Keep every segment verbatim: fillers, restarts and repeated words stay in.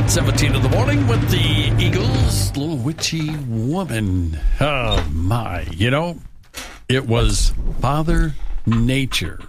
seventeen in the morning with the Eagles, Little Witchy Woman. Oh, my. You know, it was Father Nature.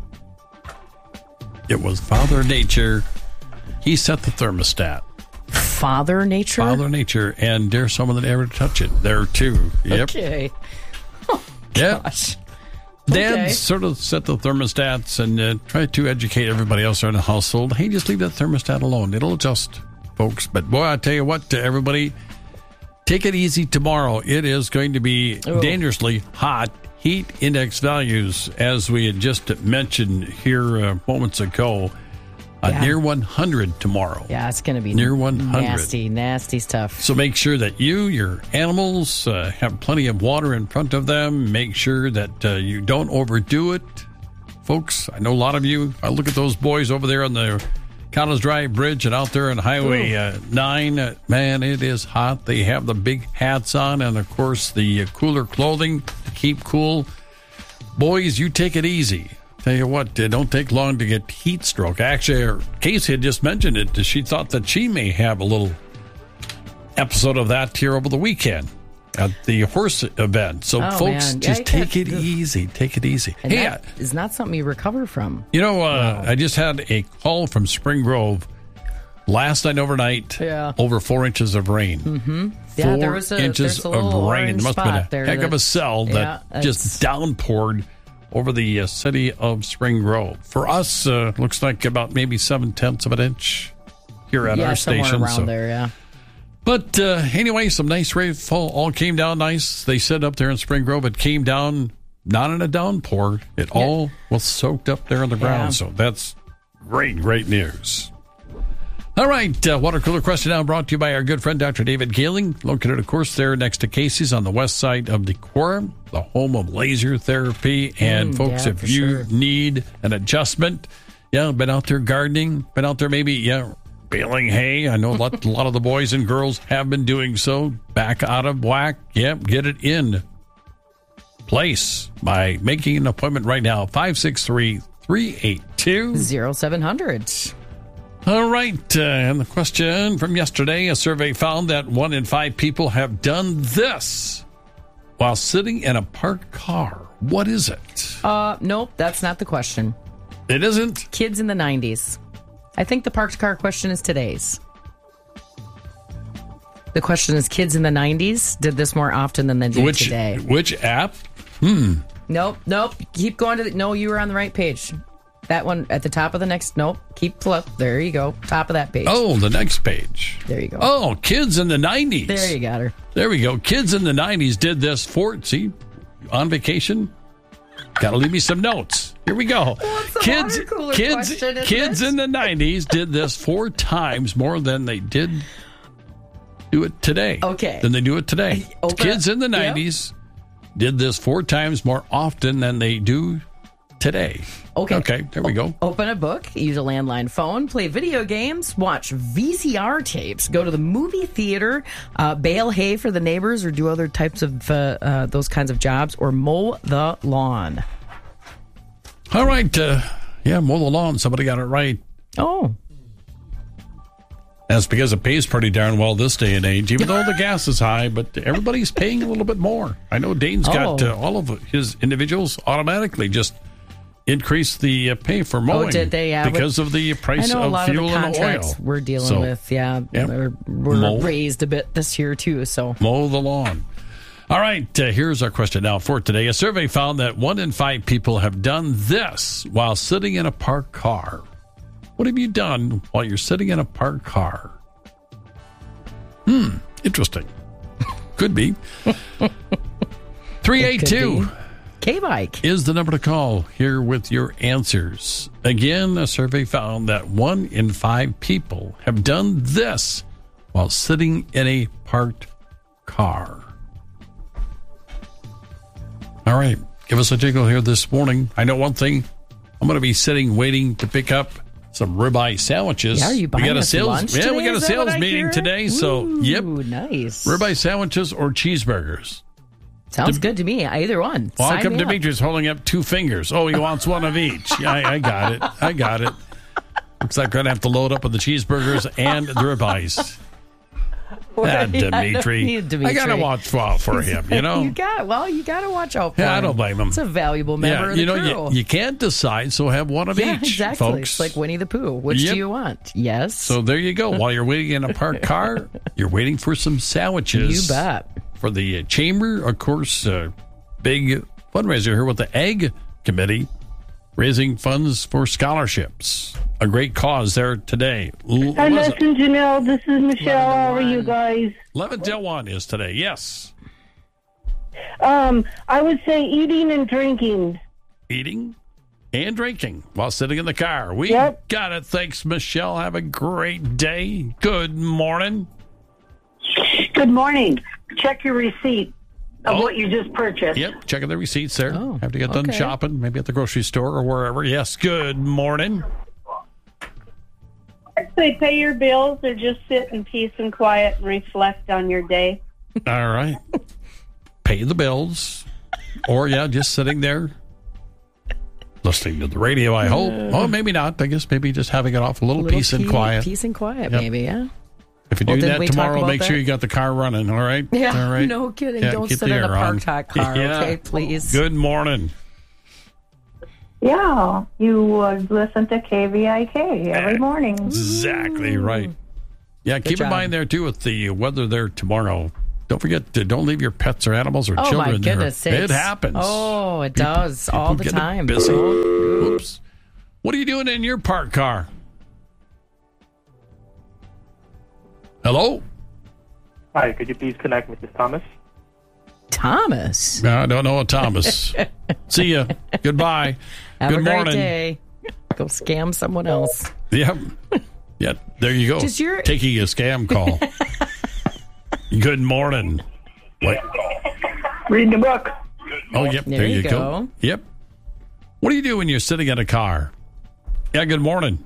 It was Father Nature. He set the thermostat. Father Nature? Father Nature. And there's someone that ever touch it there, too. Yep. Okay. Oh, yep. gosh. Dad Okay. sort of set the thermostats and uh, tried to educate everybody else in the household. Hey, just leave that thermostat alone. It'll adjust, folks. But boy, I tell you what, to everybody, take it easy tomorrow. It is going to be Ooh. dangerously hot. Heat index values, as we had just mentioned here uh, moments ago, uh, Yeah. near one hundred tomorrow. Yeah, it's going to be Near one hundred. nasty, nasty stuff. So make sure that you, your animals, uh, have plenty of water in front of them. Make sure that uh, you don't overdo it. Folks, I know a lot of you, I look at those boys over there on the Collins Drive Bridge and out there on Highway uh, nine. Uh, man, it is hot. They have the big hats on and, of course, the uh, cooler clothing to keep cool. Boys, you take it easy. Tell you what, it don't take long to get heat stroke. Actually, Casey had just mentioned it. She thought that she may have a little episode of that here over the weekend at the horse event. So, Oh, folks, man. just Yeah, you take it can't- easy. Take it easy. And hey, that is not something you recover from. you know, uh, I just had a call from Spring Grove last night overnight. Yeah. Over four inches of rain. Mm-hmm. Yeah, Four there was a, inches there's a little of rain. orange There must have been spot a there heck of that- a cell that Yeah, just it's- downpoured over the uh, city of Spring Grove. For us, uh, looks like about maybe seven tenths of an inch here at yeah, our somewhere station. around So- there, yeah. But uh, anyway, some nice rainfall all came down nice. They said up there in Spring Grove, it came down not in a downpour. It Yeah. all was soaked up there on the ground. Yeah. So that's great, great news. All right, uh, water cooler question now brought to you by our good friend Doctor David Gehling, located, of course, there next to Casey's on the west side of Decorah, the home of laser therapy. And Mm, folks, yeah, if for you sure. need an adjustment, yeah, been out there gardening, been out there maybe, yeah, baling hay. I know a lot, a lot of the boys and girls have been doing so. Back out of whack, yep, get it in place by making an appointment right now, five six three, three eight two Zero seven hundred. All right, uh, and the question from yesterday, a survey found that one in five people have done this while sitting in a parked car. What is it? Uh, nope, that's not the question. It isn't? Kids in the nineties. I think the parked car question is today's. The question is, kids in the nineties did this more often than they do Which, today. which app? Nope, nope. Keep going to the. No, you were on the right page. That one at the top of the next. Nope. Keep flip. There you go. Top of that page. Oh, the next page. There you go. Oh, kids in the nineties. There you got her. There we go. Kids in the nineties did this for, see, on vacation. Got to leave me some notes. Here we go. What's the kids, water cooler kids, question, isn't kids it? in the nineties did this four times more than they did do it today. Okay. Than they do it today. Open kids up- in the yep. nineties did this four times more often than they do today. Okay. Okay, there we go. Open a book, use a landline phone, play video games, watch V C R tapes, go to the movie theater, uh, bale hay for the neighbors, or do other types of uh, uh, those kinds of jobs, or mow the lawn. All right. Uh, yeah, mow the lawn. Somebody got it right. Oh, That's because it pays pretty darn well this day and age, even though the gas is high, but everybody's paying a little bit more. I know Dane's got Oh. uh, all of his individuals automatically just increase the uh, pay for mowing oh, did they? Yeah, because of the I price know a of lot of fuel the and contracts oil. we're dealing So, with. Yeah, yep. we're, we're Mow. raised a bit this year too. So Mow the lawn. All right, uh, here's our question now for today. A survey found that one in five people have done this while sitting in a parked car. What have you done while you're sitting in a parked car? Hmm, interesting. Could be. three eight two K-Bike. is the number to call here with your answers. Again, a survey found that one in five people have done this while sitting in a parked car. All right, give us a jingle here this morning. I know one thing. I'm going to be sitting waiting to pick up some ribeye sandwiches. Yeah, are you buying we got a us sales, lunch Yeah, today? we got a Is that sales what I meeting hear? today. So, Ooh, yep, nice. ribeye sandwiches or cheeseburgers. Sounds good to me. Either one. Well, how Sign come me up. Demetrius holding up two fingers? Oh, he wants one of each. Yeah, I, I got it. I got it. Looks like we're going to have to load up with the cheeseburgers and the ribeyes. That Dimitri. Dimitri. I got to watch out for him, you know? you got Well, you got to watch out for yeah, him. I don't blame him. It's a valuable member yeah, of the you know, crew. You, you can't decide, so have one of yeah, each, exactly. folks. It's like Winnie the Pooh. Which Yep. do you want? Yes. So there you go. While you're waiting in a parked car, you're waiting for some sandwiches. You bet. For the chamber, of course, uh, big fundraiser here with the Egg Committee, raising funds for scholarships. A great cause there today. L- Hi, was Les and Janelle. This is Michelle. How are you guys? Levitt-Delwan is today, yes. Um, I would say eating and drinking. Eating and drinking while sitting in the car. We Yep. got it. Thanks, Michelle. Have a great day. Good morning. Good morning. Check your receipt of Oh. what you just purchased. Yep, checking the receipts there. Oh, Have to get done okay. shopping, maybe at the grocery store or wherever. Yes, good morning. Say pay your bills or just sit in peace and quiet and reflect on your day. All right. Pay the bills. Or, yeah, just sitting there listening to the radio, I hope. Oh, maybe not. I guess maybe just having it off a little, Little peace and pea- quiet. Peace and quiet, Yep. maybe, yeah? If you Well, do didn't that we talk tomorrow, about make sure that? you got the car running, all right? Yeah, all right? no kidding. Yeah, Don't keep sit the in a air on. parked hot car, Yeah. okay, please. Good morning. Yeah, you uh, listen to K V I K every morning. Exactly right. Yeah, keep in job. mind there, too, with the weather there tomorrow. Don't forget, to, don't leave your pets or animals or Oh, children my goodness there. It sakes. happens. Oh, it People- does all people the get time. Busy. Oh. Oops. What are you doing in your parked car? Hello? Hi, could you please connect Missus Thomas? Thomas. No, I don't know a Thomas. See ya. Goodbye. Have Good a great morning. day. Go scam someone else. Yep. Yeah, there you go. Does your- Taking a scam call. Good morning. What? Reading the book. Oh, yep. There, There you you go. go. Yep. What do you do when you're sitting in a car? Yeah, good morning.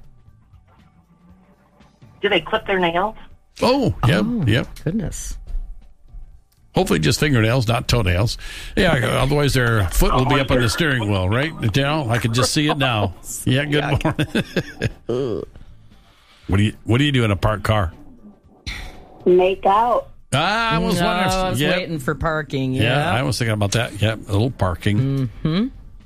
Do they clip their nails? Oh, yep, Oh, yep. Goodness. Hopefully just fingernails, not toenails. Yeah, otherwise their foot will be up on the steering wheel, right? Now, I can just see it now. Yeah, good morning. What do you What do you do in a parked car? Make out. Ah, I was no, wondering. I was Yep. waiting for parking. Yeah, Yeah. I was thinking about that. Yep, a little parking. Mm-hmm.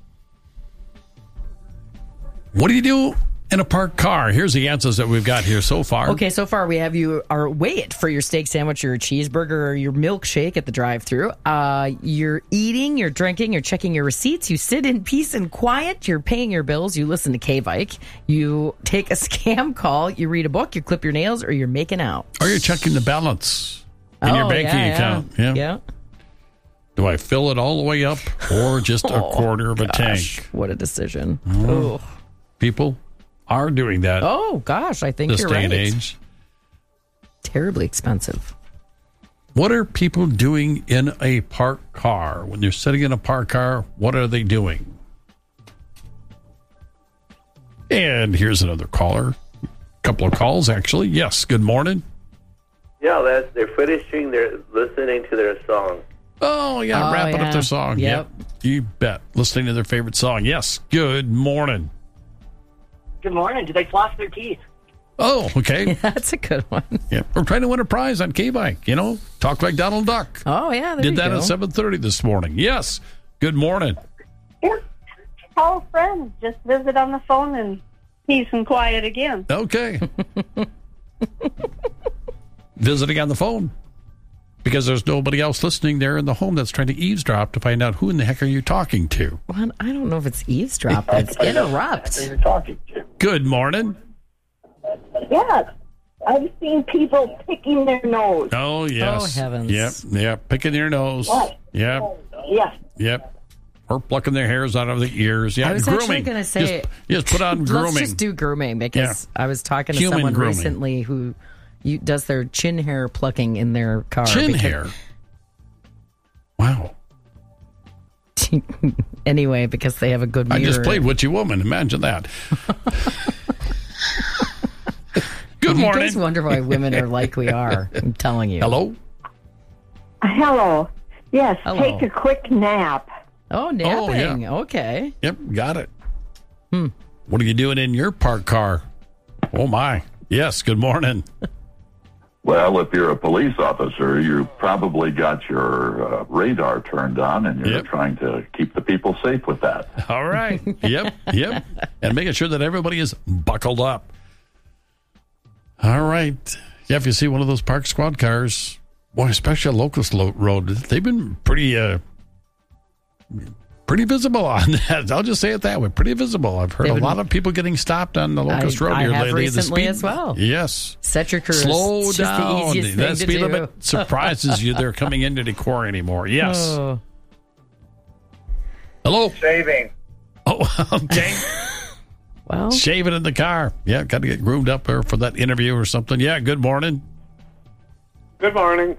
What do you do in a parked car? Here's the answers that we've got here so far. Okay, so far we have you are wait for your steak sandwich, your cheeseburger, or your milkshake at the drive-thru. Uh, you're eating, you're drinking, you're checking your receipts. You sit in peace and quiet. You're paying your bills. You listen to K-Vike. You take a scam call. You read a book. You clip your nails, or you're making out. Or you're checking the balance in your Oh, banking yeah, account. Yeah. Yeah. yeah. Do I fill it all the way up or just a quarter of a Gosh, tank? what a decision. Mm. Ooh. People are doing that Oh, gosh, I think this you're day right. and age. Terribly expensive. What are people doing in a parked car? When they're sitting in a parked car, what are they doing? And here's another caller. A couple of calls, actually. Yes, good morning. Yeah, that's they're finishing their listening to their song. Oh, yeah, Oh, wrapping yeah. up their song. Yep. You bet. Listening to their favorite song. Yes, good morning. Good morning. Do they floss their teeth? Oh, okay. That's a good one. Yeah, we're trying to win a prize on K-Bike, you know? Talk like Donald Duck. Oh, yeah, there Did you that go. at seven thirty this morning. Yes, good morning. Yeah. Call a friend. Just visit on the phone and peace and quiet again. Okay. Visiting on the phone. Because there's nobody else listening there in the home that's trying to eavesdrop to find out who in the heck are you talking to. Well, I don't know if it's eavesdrop. It's interrupt. You're talking to. Good morning. Yes, I've seen people picking their nose. Oh, yes. Oh, heavens. Yep, yep. Picking your nose. What? Yep, Yes. yep. Or plucking their hairs out of the ears. Yeah, I was grooming. actually gonna say- Just, just put on grooming. Let's just do grooming because I was talking to Human someone grooming. recently who you, does their chin hair plucking in their car. Chin because- hair. Wow. Anyway, because they have a good I mirror. just played Witchy Woman. Imagine that. Good You morning. guys wonder why women are like we are. I'm telling you. Hello? Hello. Yes, Hello. take a quick nap. Oh, napping. Okay. Yep, got it. Hmm. What are you doing in your parked car? Oh, my. Yes, good morning. Well, if you're a police officer, you probably got your uh, radar turned on, and you're Yep. trying to keep the people safe with that. All right. Yep, yep. And making sure that everybody is buckled up. All right. Yeah, if you see one of those Park Squad cars, boy, especially a Locust Lo- Road, they've been pretty uh, pretty visible on that. I'll just say it that way. Pretty visible. I've heard They've a been- lot of people getting stopped on the Locust I- Road I here have lately. The recently speed- as well. Yes. Set your cruise. Slow It's just down. the easiest that thing speed to do. limit surprises you. They're coming into Decorah anymore. Yes. Oh. Hello. Shaving. Oh, okay. Well, Shaving in the car. Yeah, got to get groomed up there for that interview or something. Yeah, good morning. Good morning.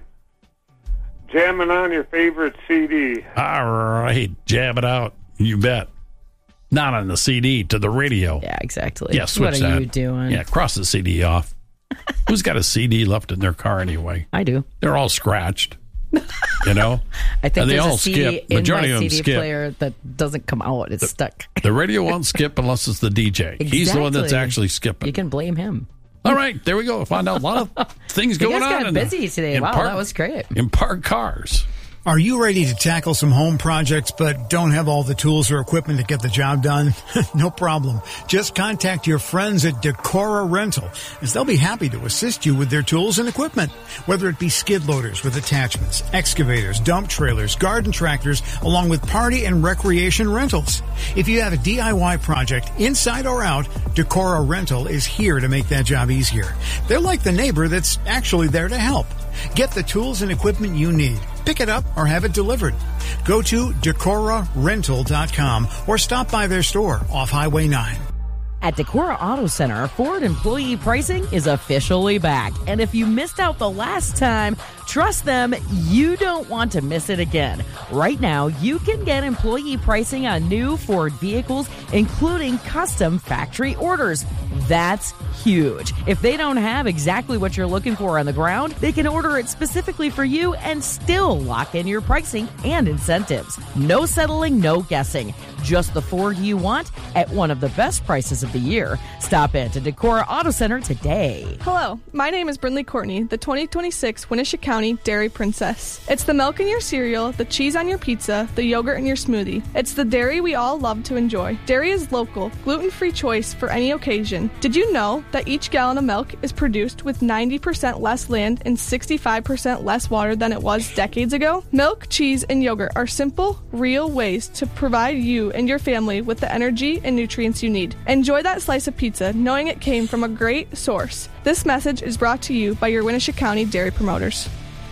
Jamming on your favorite C D. All right. Jam it out. You bet. Not on the C D, to the radio. yeah, exactly. Yeah, switch What are that. you doing? Yeah, cross the C D off. Who's got a C D left in their car anyway? I do. They're all scratched. You know? I think And they there's all a C D skip. in Majority my of them C D skip. player that doesn't come out. It's stuck. The radio won't skip unless it's the D J. He's the one that's Exactly. actually skipping. You can blame him. All right, there we go. Find out a lot of things You going guys on. got in the- busy today. in Wow, park- that was great. In parked cars. Are you ready to tackle some home projects but don't have all the tools or equipment to get the job done? No problem. Just contact your friends at Decorah Rental, as they'll be happy to assist you with their tools and equipment. Whether it be skid loaders with attachments, excavators, dump trailers, garden tractors, along with party and recreation rentals. If you have a D I Y project, inside or out, Decorah Rental is here to make that job easier. They're like the neighbor that's actually there to help. Get the tools and equipment you need. Pick it up or have it delivered. Go to Decorah Rental dot com or stop by their store off Highway nine. At Decorah Auto Center, Ford employee pricing is officially back. And if you missed out the last time, trust them, you don't want to miss it again. Right now, you can get employee pricing on new Ford vehicles, including custom factory orders. That's huge. If they don't have exactly what you're looking for on the ground, they can order it specifically for you and still lock in your pricing and incentives. No settling, no guessing. Just the Ford you want at one of the best prices of the year. Stop in to Decorah Auto Center today. Hello, my name is Brindley Courtney, the twenty twenty-six Winnebago County Dairy Princess. It's the milk in your cereal, the cheese on your pizza, the yogurt in your smoothie. It's the dairy we all love to enjoy. Dairy is local, gluten-free choice for any occasion. Did you know that each gallon of milk is produced with ninety percent less land and sixty-five percent less water than it was decades ago? Milk, cheese, and yogurt are simple, real ways to provide you and your family with the energy and nutrients you need. Enjoy that slice of pizza knowing it came from a great source. This message is brought to you by your Winnebago County Dairy Promoters.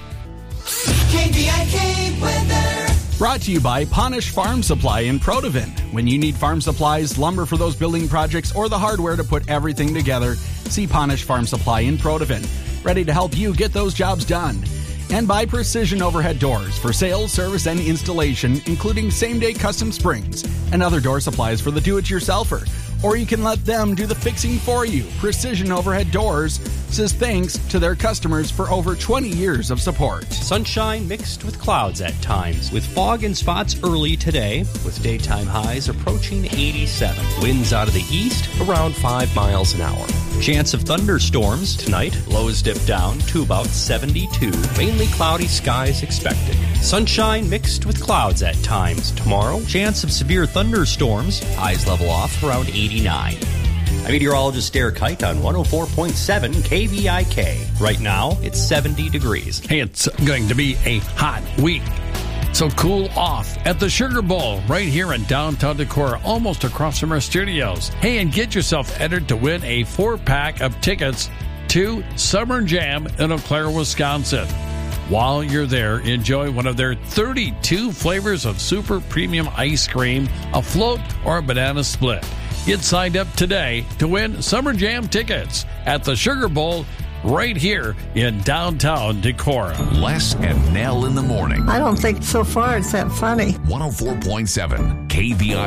K V I K weather. Brought to you by Ponish Farm Supply in Protivin. When you need farm supplies, lumber for those building projects, or the hardware to put everything together, see Ponish Farm Supply in Protivin. Ready to help you get those jobs done. And by Precision Overhead Doors for sales, service, and installation, including same-day custom springs and other door supplies for the do-it-yourselfer. Or you can let them do the fixing for you. Precision Overhead Doors says thanks to their customers for over twenty years of support. Sunshine mixed with clouds at times, with fog and spots early today, with daytime highs approaching eighty-seven. Winds out of the east around five miles an hour. Chance of thunderstorms tonight. Lows dip down to about seventy-two. Mainly cloudy skies expected. Sunshine mixed with clouds at times tomorrow. Chance of severe thunderstorms. Highs level off around eighty-nine. I'm meteorologist Derek Kite on one oh four point seven K V I K. Right now, it's seventy degrees. Hey, it's going to be a hot week. So cool off at the Sugar Bowl right here in downtown Decorah, almost across from our studios. Hey, and get yourself entered to win a four-pack of tickets to Summer Jam in Eau Claire, Wisconsin. While you're there, enjoy one of their thirty-two flavors of super premium ice cream, a float, or a banana split. Get signed up today to win Summer Jam tickets at the Sugar Bowl right here in downtown Decorah. Les and Nell in the morning. I don't think so far it's that funny. one oh four point seven K V I